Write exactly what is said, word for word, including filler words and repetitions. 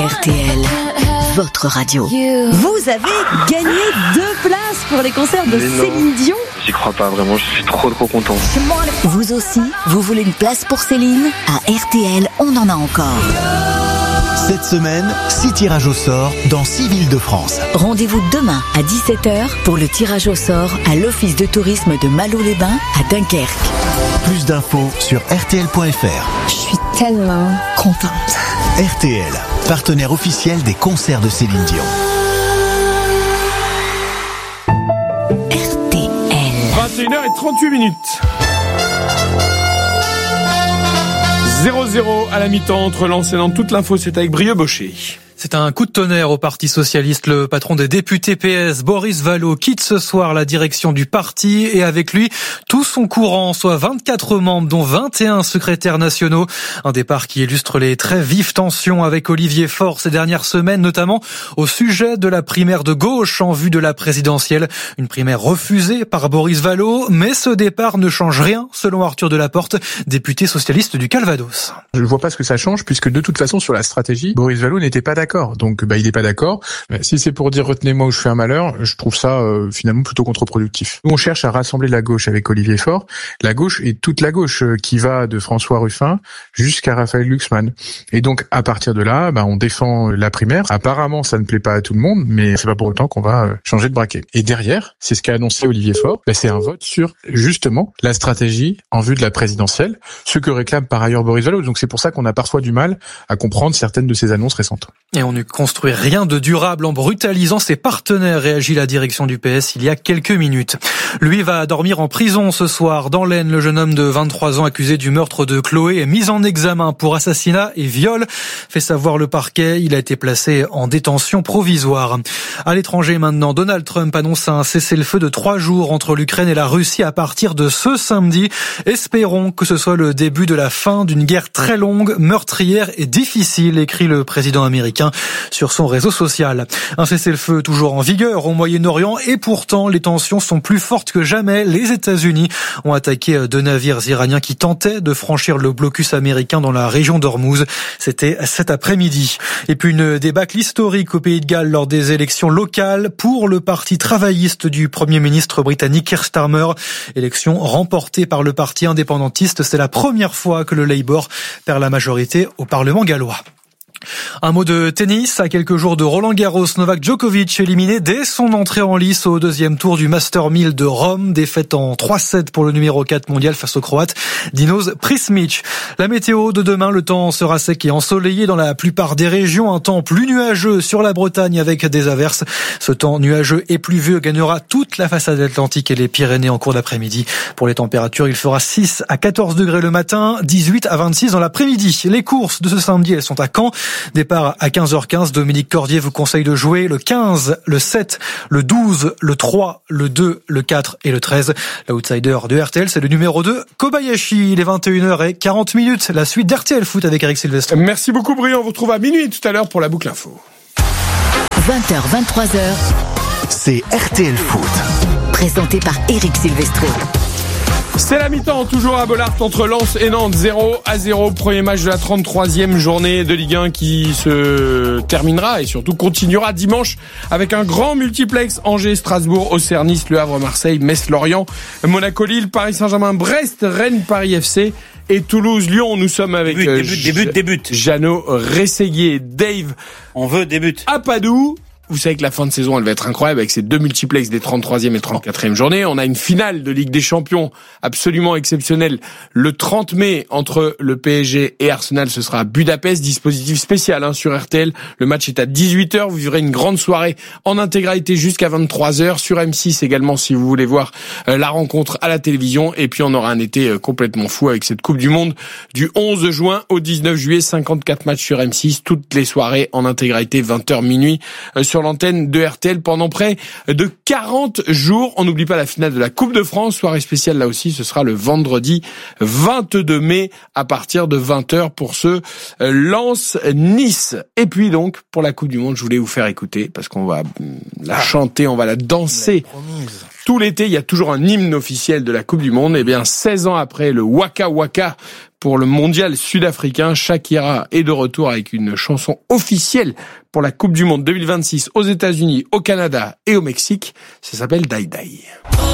R T L, votre radio. Vous avez gagné deux places pour les concerts de Céline Dion. J'y crois pas vraiment, je suis trop trop content. Vous aussi, vous voulez une place pour Céline ? À R T L, on en a encore. Cette semaine, six tirages au sort dans six villes de France. Rendez-vous demain à dix-sept heures pour le tirage au sort à l'Office de tourisme de Malo-les-Bains à Dunkerque. Plus d'infos sur R T L point F R. Je suis tellement contente. R T L, partenaire officiel des concerts de Céline Dion. R T L. vingt et une heures trente-huit minutes. zéro zéro à la mi-temps entre Lens et Nantes. Toute l'info, c'est avec Brieux Baucher. C'est un coup de tonnerre au Parti Socialiste. Le patron des députés P S, Boris Vallaud, quitte ce soir la direction du parti et avec lui tout son courant, soit vingt-quatre membres dont vingt et un secrétaires nationaux. Un départ qui illustre les très vives tensions avec Olivier Faure ces dernières semaines, notamment au sujet de la primaire de gauche en vue de la présidentielle. Une primaire refusée par Boris Vallaud, mais ce départ ne change rien selon Arthur Delaporte, député socialiste du Calvados. Je ne vois pas ce que ça change puisque de toute façon sur la stratégie, Boris Vallaud n'était pas d'accord. Donc bah il n'est pas d'accord. Si c'est pour dire retenez-moi ou je fais un malheur, je trouve ça euh, finalement plutôt contre-productif. Nous on cherche à rassembler la gauche avec Olivier Faure, la gauche et toute la gauche euh, qui va de François Ruffin jusqu'à Raphaël Glucksmann. Et donc à partir de là, bah on défend la primaire. Apparemment ça ne plaît pas à tout le monde, mais c'est pas pour autant qu'on va euh, changer de braquet. Et derrière, c'est ce qu'a annoncé Olivier Faure, bah, c'est un vote sur justement la stratégie en vue de la présidentielle, ce que réclame par ailleurs Boris Vallaud. Donc c'est pour ça qu'on a parfois du mal à comprendre certaines de ses annonces récentes. Et on ne construit rien de durable en brutalisant ses partenaires, réagit la direction du P S il y a quelques minutes. Lui va dormir en prison ce soir. Dans l'Aisne, le jeune homme de vingt-trois ans accusé du meurtre de Chloé est mis en examen pour assassinat et viol. Fait savoir le parquet, il a été placé en détention provisoire. À l'étranger maintenant, Donald Trump annonce un cessez-le-feu de trois jours entre l'Ukraine et la Russie à partir de ce samedi. Espérons que ce soit le début de la fin d'une guerre très longue, meurtrière et difficile, écrit le président américain sur son réseau social. Un cessez-le-feu toujours en vigueur au Moyen-Orient et pourtant les tensions sont plus fortes que jamais. Les États-Unis ont attaqué deux navires iraniens qui tentaient de franchir le blocus américain dans la région d'Ormuz. C'était cet après-midi. Et puis une débâcle historique au Pays de Galles lors des élections locales pour le parti travailliste du Premier ministre britannique Keir Starmer. Élection remportée par le parti indépendantiste. C'est la première fois que le Labour perd la majorité au Parlement gallois. Un mot de tennis. À quelques jours de Roland-Garros, Novak Djokovic éliminé dès son entrée en lice au deuxième tour du Master mille de Rome. Défaite en trois sept pour le numéro quatre mondial face au Croate Dinos Prismic. La météo de demain, le temps sera sec et ensoleillé dans la plupart des régions. Un temps plus nuageux sur la Bretagne avec des averses. Ce temps nuageux et pluvieux gagnera toute la façade atlantique et les Pyrénées en cours d'après-midi. Pour les températures, il fera six à quatorze degrés le matin, dix-huit à vingt-six dans l'après-midi. Les courses de ce samedi, elles sont à Caen. Départ à quinze heures quinze, Dominique Cordier vous conseille de jouer le quinze, le sept, le douze, le trois, le deux, le quatre et le treize. L'outsider de R T L, c'est le numéro deux, Kobayashi. Il est vingt et une heures quarante minutes. La suite d'R T L Foot avec Eric Silvestre. Merci beaucoup Brieux, on vous retrouve à minuit tout à l'heure pour la boucle info. vingt heures, vingt-trois heures. C'est R T L Foot. Présenté par Eric Silvestre. C'est la mi-temps, toujours à Bollaert entre Lens et Nantes, zéro à zéro. Premier match de la trente-troisième journée de Ligue un qui se terminera et surtout continuera dimanche avec un grand multiplex. Angers, Strasbourg, Auxerre, Nice, Le Havre, Marseille, Metz, Lorient, Monaco, Lille, Paris Saint-Germain, Brest, Rennes, Paris F C et Toulouse, Lyon. Nous sommes avec début, euh, début, début, début. Jeannot Rességuier, Dave. On veut début. Apadou. Vous savez que la fin de saison, elle va être incroyable avec ces deux multiplex des trente-troisième et trente-quatrième journées. On a une finale de Ligue des Champions absolument exceptionnelle le trente mai entre le P S G et Arsenal. Ce sera à Budapest, dispositif spécial hein, sur R T L. Le match est à dix-huit heures. Vous vivrez une grande soirée en intégralité jusqu'à vingt-trois heures sur M six également si vous voulez voir euh, la rencontre à la télévision. Et puis on aura un été euh, complètement fou avec cette Coupe du Monde du onze juin au dix-neuf juillet. cinquante-quatre matchs sur M six, toutes les soirées en intégralité, vingt heures minuit euh, sur l'antenne de R T L pendant près de quarante jours. On n'oublie pas la finale de la Coupe de France, soirée spéciale là aussi, ce sera le vendredi vingt-deux mai à partir de vingt heures pour ce Lens-Nice. Et puis donc, pour la Coupe du Monde, je voulais vous faire écouter, parce qu'on va la chanter, on va la danser. Tout l'été, il y a toujours un hymne officiel de la Coupe du Monde. Et bien, seize ans après le Waka Waka pour le mondial sud-africain. Shakira est de retour avec une chanson officielle pour la Coupe du Monde deux mille vingt-six aux États-Unis, au Canada et au Mexique. Ça s'appelle Die Die.